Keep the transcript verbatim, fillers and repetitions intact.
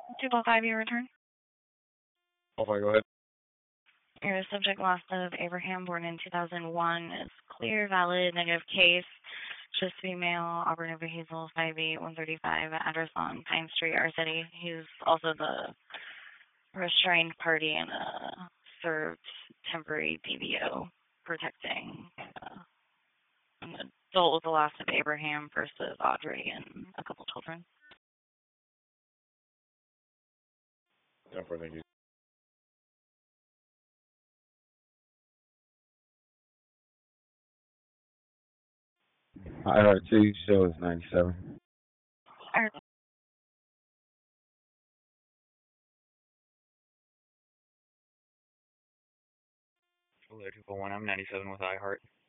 two oh five, you return. Oh, fine, go ahead. Your subject loss of Abraham, born in two thousand one, is clear, valid, negative case. Just female, operative Hazel, five eight one thirty-five, address on Pine Street, our city. He's also the restrained party and uh, served temporary D B O protecting uh, an adult with the loss of Abraham versus Audrey and a couple children. Yeah, for thank you. I heard two shows ninety-seven. Or, Hello, two four one. I'm ninety-seven with iHeart.